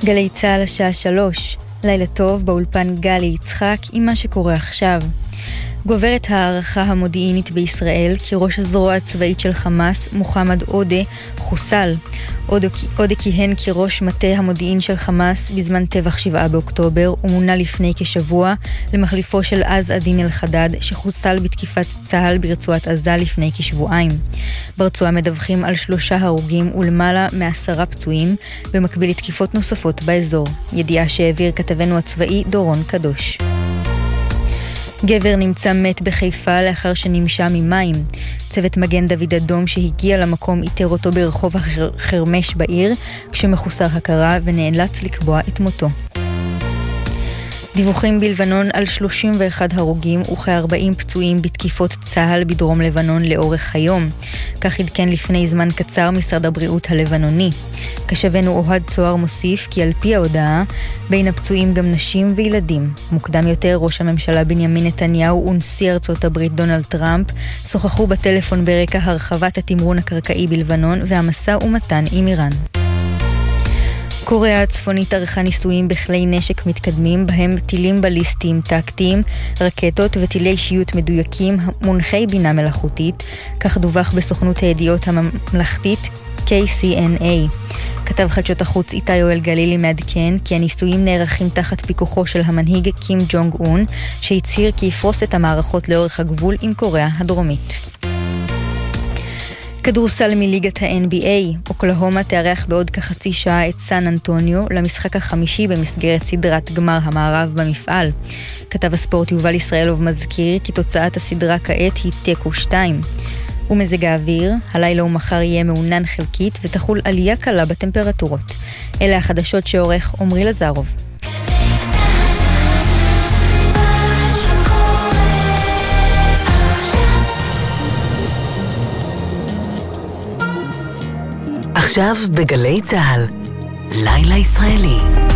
גלי צהל השעה 3, לילה טוב באולפן גלי יצחק עם מה שקורה עכשיו. גוברת הערכה המודיעינית בישראל כי ראש הזרוע הצבאית של חמאס, מוחמד עודה, חוסל. עודה כיהן כראש מטה המודיעין של חמאס בזמן טבח 7 באוקטובר ומונה לפני כשבוע למחליפו של עז א-דין אל-חדד שחוסל בתקיפת צהל ברצועת עזה לפני כשבועיים. ברצועה מדווחים על 3 הרוגים ולמעלה מ10 פצועים במקביל לתקיפות נוספות באזור. ידיעה שהעביר כתבנו הצבאי דורון קדוש. גבר נמצא מת בחיפה לאחר שנמשה ממים. צוות מגן דוד אדום שהגיע למקום איתר אותו ברחוב החרמש בעיר כשמחוסר הכרה ונאלץ לקבוע את מותו. דיווחים בלבנון על 31 הרוגים וכ-40 פצועים בתקיפות צהל בדרום לבנון לאורך היום. כך עדכן לפני זמן קצר משרד הבריאות הלבנוני. כשבנו אוהד צוהר מוסיף כי על פי ההודעה, בין הפצועים גם נשים וילדים. מוקדם יותר ראש הממשלה בנימין נתניהו ונשיא ארצות הברית דונלד טראמפ שוחחו בטלפון ברקע הרחבת התמרון הקרקעי בלבנון והמשא ומתן עם איראן. קוריאה הצפונית ערכה ניסויים בכלי נשק מתקדמים בהם טילים בליסטיים טקטיים, רקטות וטילי אישיות מדויקים מונחי בינה מלאכותית, כך דווח בסוכנות הידיעות הממלכתית KCNA. כתב חדשות החוץ איתי יואל גלילי מעדכן כי הניסויים נערכים תחת פיקוחו של המנהיג קים ג'ונג און, שהצהיר כי יפרוס את המערכות לאורך הגבול עם קוריאה הדרומית. כדורסל מליגת ה-NBA, אוקלהומה תארח בעוד כחצי שעה את סן אנטוניו למשחק החמישי במסגרת סדרת גמר המערב במפעל. כתב הספורט יובל ישראלוב מזכיר כי תוצאת הסדרה כעת היא תיקו 2. ומזג האוויר, הלילה ומחר יהיה מעונן חלקית ותחול עלייה קלה בטמפרטורות. אלה החדשות שעורך עומרי לזרוב. עכשיו בגלי צהל, לילה ישראלי.